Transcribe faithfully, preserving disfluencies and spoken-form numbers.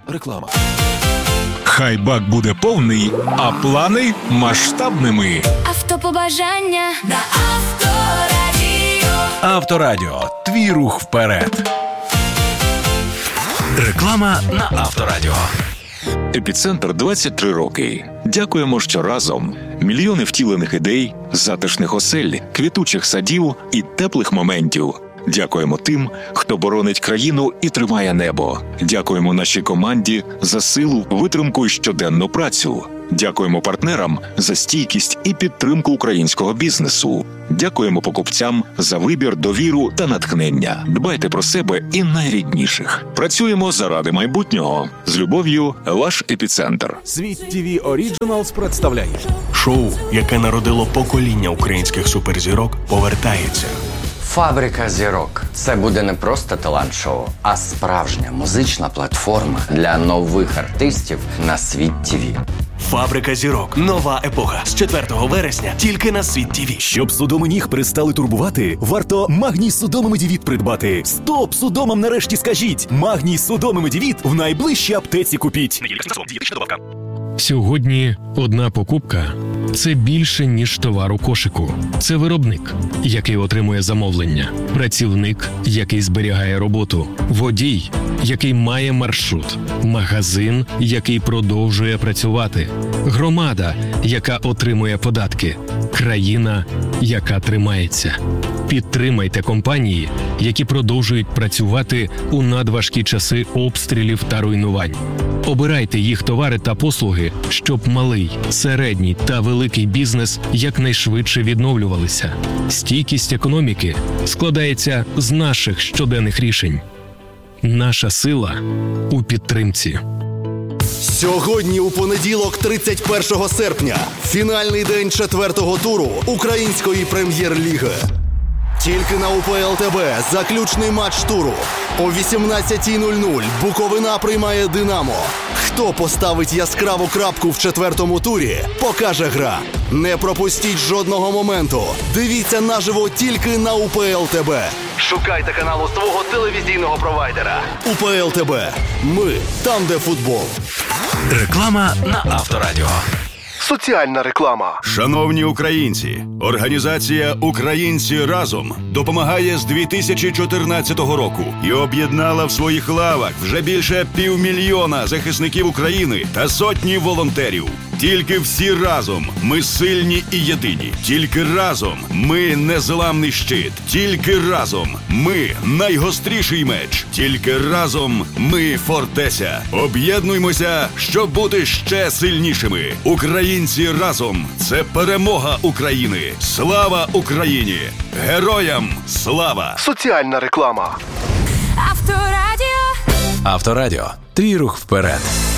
Реклама. Хай бак буде повний, а плани масштабними. Автопобажання на Авторадіо. Авторадіо. Твій рух вперед. Реклама на Авторадіо. Епіцентр двадцять три роки. Дякуємо, що разом. Мільйони втілених ідей, затишних осель, квітучих садів і теплих моментів. Дякуємо тим, хто боронить країну і тримає небо. Дякуємо нашій команді за силу, витримку і щоденну працю. Дякуємо партнерам за стійкість і підтримку українського бізнесу. Дякуємо покупцям за вибір, довіру та натхнення. Дбайте про себе і найрідніших. Працюємо заради майбутнього. З любов'ю, ваш Епіцентр. Світ ТВ Оріджиналс представляє шоу, яке народило покоління українських суперзірок, повертається. Фабрика зірок – це буде не просто талант-шоу, а справжня музична платформа для нових артистів на Світ ТВ. Фабрика зірок. Нова епоха. З четвертого вересня тільки на Світ ТВ. Щоб судоми ніг перестали турбувати, варто Магній Судоми Медівіт придбати. Стоп! Судомам нарешті скажіть! Магній Судоми Медівіт в найближчій аптеці купіть. Сьогодні одна покупка – це більше, ніж товар у кошику. Це виробник, який отримує замовлення, працівник, який зберігає роботу, водій, який має маршрут, магазин, який продовжує працювати, громада, яка отримує податки, країна, яка тримається. Підтримайте компанії, які продовжують працювати у надважкі часи обстрілів та руйнувань. Обирайте їх товари та послуги, щоб малий, середній та великий бізнес якнайшвидше відновлювалися. Стійкість економіки складається з наших щоденних рішень. Наша сила у підтримці. Сьогодні у понеділок, тридцять першого серпня, фінальний день четвертого туру Української прем'єр-ліги. Тільки на УПЛ ТВ заключний матч туру. О вісімнадцятій нуль нуль Буковина приймає Динамо. Хто поставить яскраву крапку в четвертому турі, покаже гра. Не пропустіть жодного моменту. Дивіться наживо тільки на УПЛ ТВ. Шукайте канал у свого телевізійного провайдера. УПЛ ТВ. Ми там, де футбол. Реклама на Авторадіо. Соціальна реклама. Шановні українці, організація «Українці разом» допомагає з дві тисячі чотирнадцятого року і об'єднала в своїх лавах вже більше півмільйона захисників України та сотні волонтерів. Тільки всі разом ми сильні і єдині. Тільки разом ми незламний щит. Тільки разом ми найгостріший меч. Тільки разом ми фортеця. Об'єднуймося, щоб бути ще сильнішими. Українці разом – це перемога України. Слава Україні! Героям слава! Соціальна реклама. Авторадіо. Авторадіо. Твій рух вперед.